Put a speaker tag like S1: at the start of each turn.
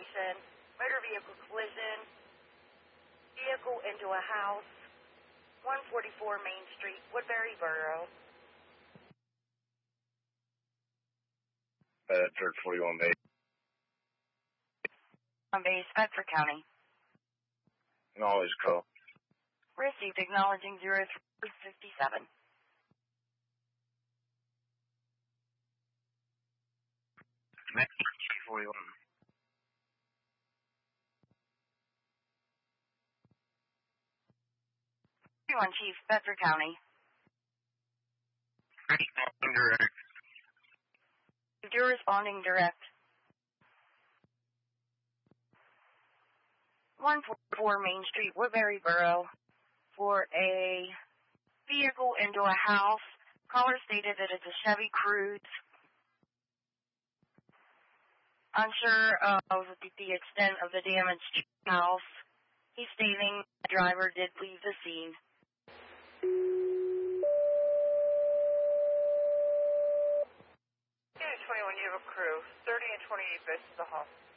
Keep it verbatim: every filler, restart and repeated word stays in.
S1: information. Motor vehicle collision. Vehicle into a house. one forty-four Main Street, Woodbury Borough.
S2: Bedford forty-one Bay.
S1: On base, Bedford County.
S2: And always call.
S1: Received acknowledging zero three fifty-seven.
S2: Chief forty-one.
S1: forty-one Chief, Bedford County.
S2: Responding direct.
S1: You're responding direct. one forty-four Main Street, Woodbury Borough. For a vehicle into a house. Caller stated that it's a Chevy Cruze. Unsure of the extent of the damage to the house. He's stating the driver did leave the scene.
S3: Unit twenty-one, you have a crew. thirty and twenty-eight best to the hospital.